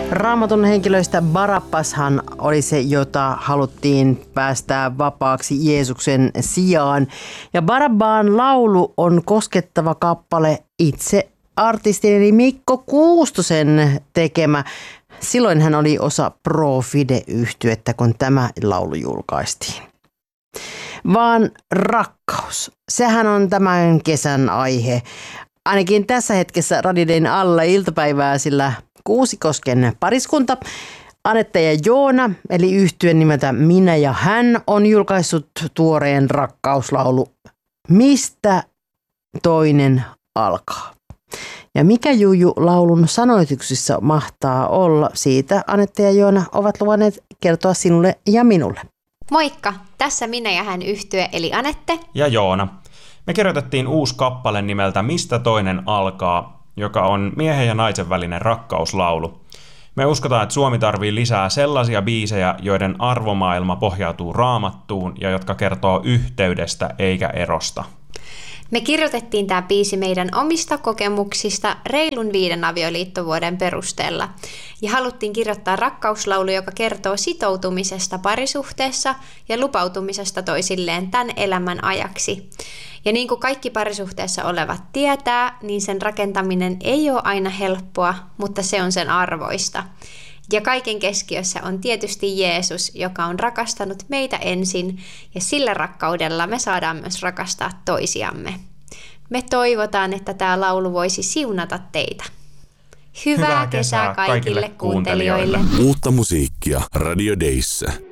Raamatun henkilöistä Barabbashan oli se, jota haluttiin päästää vapaaksi Jeesuksen sijaan. Ja Barabbaan laulu on koskettava kappale, itse artistin eli Mikko Kuustosen tekemä. Silloin hän oli osa Pro Fide-yhtyettä, kun tämä laulu julkaistiin. Vaan rakkaus, sehän on tämän kesän aihe. Ainakin tässä hetkessä Radio Dayn alla iltapäivää, sillä Kuusikosken pariskunta, Anette ja Joona, eli yhtyen nimeltä Minä ja hän, on julkaissut tuoreen rakkauslaulu Mistä toinen alkaa. Ja mikä juju laulun sanoituksissa mahtaa olla, siitä Anette ja Joona ovat luvanneet kertoa sinulle ja minulle. Moikka! Tässä Minä ja hän -yhtye eli Anette ja Joona. Me kirjoitettiin uusi kappale nimeltä Mistä toinen alkaa, joka on miehen ja naisen välinen rakkauslaulu. Me uskotaan, että Suomi tarvii lisää sellaisia biisejä, joiden arvomaailma pohjautuu Raamattuun ja jotka kertoo yhteydestä eikä erosta. Me kirjoitettiin tämä biisi meidän omista kokemuksista reilun 5 avioliittovuoden perusteella. Ja haluttiin kirjoittaa rakkauslaulu, joka kertoo sitoutumisesta parisuhteessa ja lupautumisesta toisilleen tämän elämän ajaksi. Ja niin kuin kaikki parisuhteessa olevat tietää, niin sen rakentaminen ei ole aina helppoa, mutta se on sen arvoista. Ja kaiken keskiössä on tietysti Jeesus, joka on rakastanut meitä ensin, ja sillä rakkaudella me saadaan myös rakastaa toisiamme. Me toivotaan, että tämä laulu voisi siunata teitä. Hyvää kesää kaikille kuuntelijoille. Uutta musiikkia Radio Dayssä.